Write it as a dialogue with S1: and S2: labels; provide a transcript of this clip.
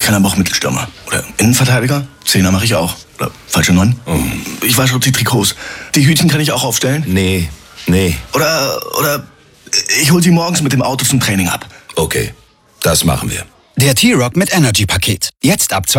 S1: kann aber auch Mittelstürmer. Oder Innenverteidiger. Zehner mache ich auch. Oder falsche 9. Ich wasche auch die Trikots. Die Hütchen kann ich auch aufstellen.
S2: Nee.
S1: Oder ich hol sie morgens mit dem Auto zum Training ab.
S2: Okay, das machen wir.
S3: Der T-Rock mit Energy-Paket. Jetzt ab